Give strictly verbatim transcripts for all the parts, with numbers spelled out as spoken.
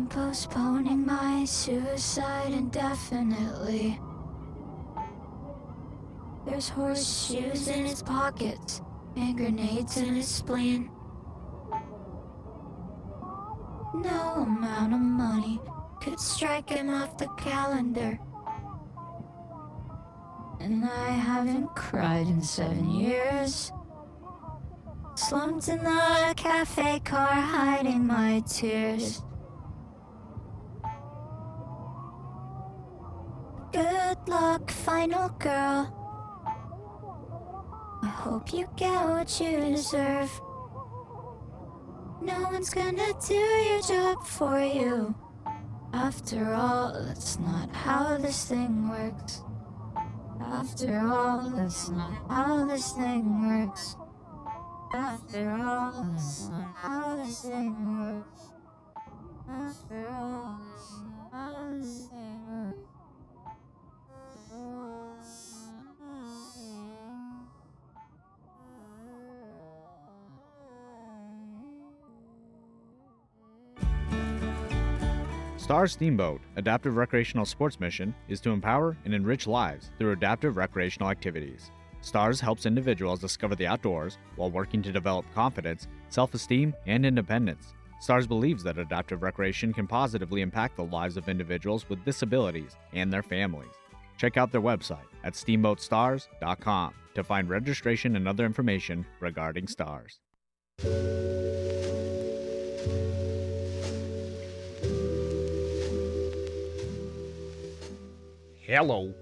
I'm postponing my suicide indefinitely. There's horseshoes in his pockets and grenades in his spleen. No amount of money could strike him off the calendar. And I haven't cried in seven years. Slumped in the cafe car, hiding my tears. Good luck, final girl. I hope you get what you deserve. No one's gonna do your job for you. After all, that's not how this thing works. After all, that's not how this thing works. After all, that's not how this thing works. After all, that's not how this thing works. STARS Steamboat Adaptive Recreational Sports mission is to empower and enrich lives through adaptive recreational activities. STARS helps individuals discover the outdoors while working to develop confidence, self-esteem, and independence. STARS believes that adaptive recreation can positively impact the lives of individuals with disabilities and their families. Check out their website at steamboat stars dot com to find registration and other information regarding STARS. Hello.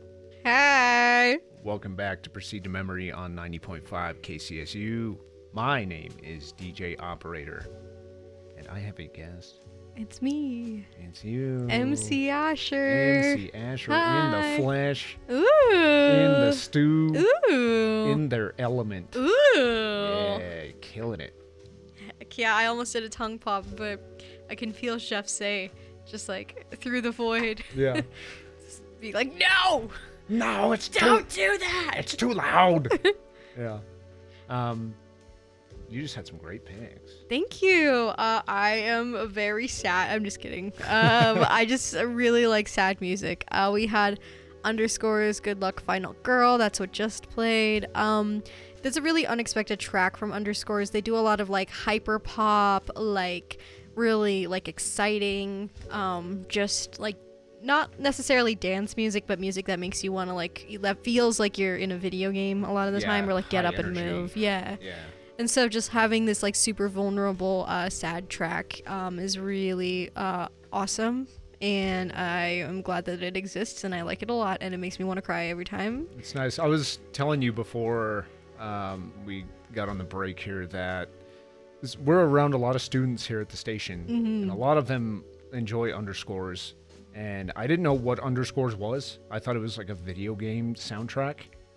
Hey. Welcome back to Proceed to Memory on ninety point five K C S U. My name is D J Operator, and I have a guest. It's me. It's you. M C Asher. M C Asher Hi. in the flesh. Ooh. In the stew. Ooh. In their element. Ooh. Yeah, killing it. Heck yeah, I almost did a tongue pop, but I can feel Chef say, just like through the void. Yeah. Be like, no! No, it's Don't too, do that! It's too loud. Yeah. Um, you just had some great picks. Thank you. Uh, I am very sad. I'm just kidding. Um, I just really like sad music. Uh, we had Underscore's Good Luck Final Girl. That's what just played. Um, there's a really unexpected track from Underscores. They do a lot of like hyper pop, like really like exciting, um, just like not necessarily dance music, but music that makes you want to like, that feels like you're in a video game a lot of the Yeah, time, or like get high up and energy. move. Yeah. Yeah. And so just having this like super vulnerable uh, sad track um, is really uh, awesome. And I am glad that it exists, and I like it a lot, and it makes me want to cry every time. It's nice. I was telling you before um, we got on the break here that this, we're around a lot of students here at the station, Mm-hmm. and a lot of them enjoy Underscores. And I didn't know what Underscores was. I thought it was like a video game soundtrack.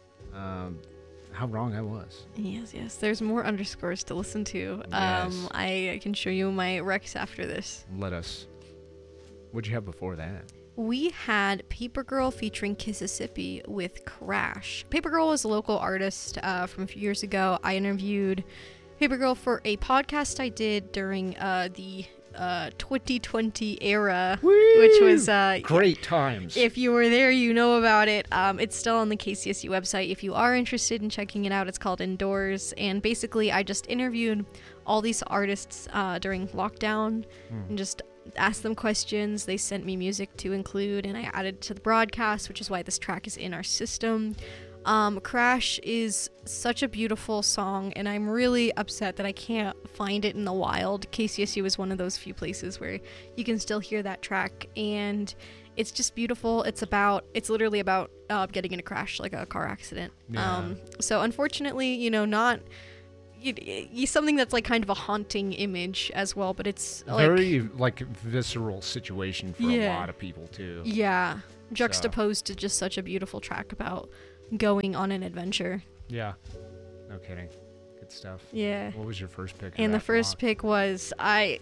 Um, how wrong I was. Yes, yes. There's more Underscores to listen to. Um, Yes. I can show you my recs after this. Let us. What'd you have before that? We had Paper Girl featuring Kississippi with Crash. Paper Girl was a local artist uh, from a few years ago. I interviewed Paper Girl for a podcast I did during uh, the uh, twenty twenty era, Woo! which was uh, Great times. if you were there, you know about it. Um, it's still on the K C S U website. If you are interested in checking it out, it's called Indoors. And basically, I just interviewed all these artists uh, during lockdown Mm. and just asked them questions. They sent me music to include, and I added to the broadcast, which is why this track is in our system. Um, Crash is such a beautiful song, and I'm really upset that I can't find it in the wild. K C S U is one of those few places where you can still hear that track, and it's just beautiful. It's about, it's literally about uh, getting in a crash, like a car accident. Yeah. Um, so unfortunately, you know, not you, you, something that's like kind of a haunting image as well, but it's like Very like visceral situation for Yeah. a lot of people too. yeah, juxtaposed to just such a beautiful track about going on an adventure. Yeah. No kidding. Good stuff. Yeah. What was your first pick? of And the that first block? pick was I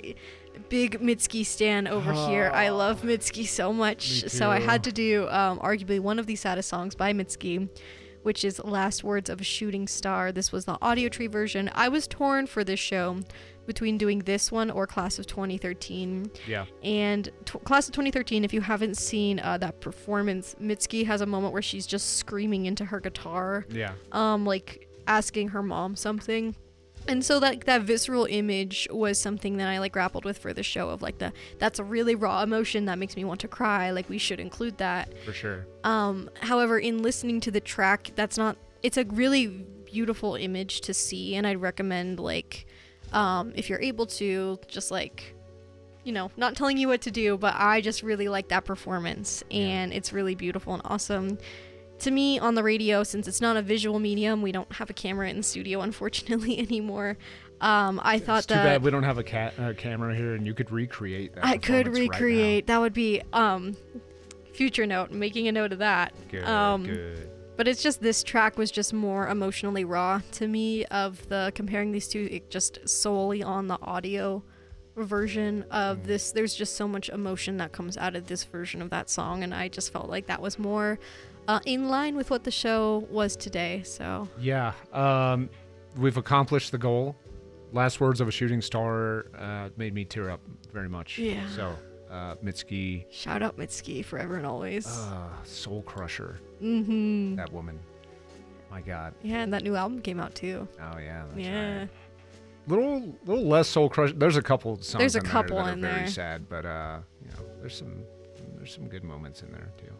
big Mitski stan over here. I love Mitski so much. Me So I had too. to do um, arguably one of the saddest songs by Mitski, which is Last Words of a Shooting Star. This was the audio tree version. I was torn for this show between doing this one or Class of twenty thirteen. Yeah. And t- Class of twenty thirteen, if you haven't seen uh, that performance, Mitski has a moment where she's just screaming into her guitar. Yeah. Um, like asking her mom something. And so that that visceral image was something that I like grappled with for the show of like the that's a really raw emotion that makes me want to cry. Like we should include that. For sure. Um, however, in listening to the track, that's not. It's a really beautiful image to see, and I'd recommend like, um, if you're able to, just like, you know, not telling you what to do, but I just really like that performance, and it's really beautiful and awesome. To me, on the radio, since it's not a visual medium, we don't have a camera in the studio, unfortunately, anymore. Um, I thought it's too that bad we don't have a cat uh, camera here, and you could recreate that. I could performance right recreate. That would be um, future note. Making a note of that. now. Good, um, good. But it's just this track was just more emotionally raw to me. Of the comparing these two, it just solely on the audio version of Mm. this. There's just so much emotion that comes out of this version of that song, and I just felt like that was more uh, in line with what the show was today. So Yeah, um, we've accomplished the goal. Last Words of a Shooting Star uh, made me tear up very much. Yeah. So, uh, Mitski, shout out Mitski forever and always. uh, soul crusher. mm-hmm. That woman. My God. Yeah, and that new album came out too. Oh yeah. That's yeah. Right. Little, little less soul crush. There's a couple songs. There's a in there couple that are in very there. sad, but uh, you know, there's some, there's some good moments in there too.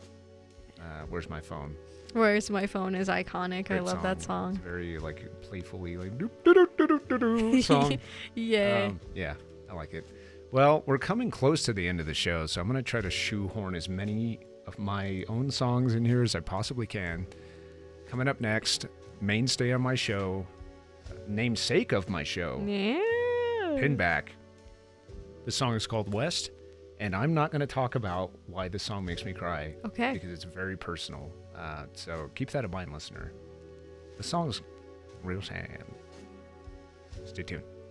Uh, Where's My Phone? Where's My Phone is iconic. I Great love that song. It's very like playfully like doo doo doo doo doo doo song. Yeah. Um, yeah, I like it. Well, we're coming close to the end of the show, so I'm going to try to shoehorn as many of my own songs in here as I possibly can. Coming up next, mainstay on my show, namesake of my show, yeah. Pinback. The song is called West, and I'm not going to talk about why this song makes me cry Okay. because it's very personal. Uh, so keep that in mind, listener. The song's real sad. Stay tuned.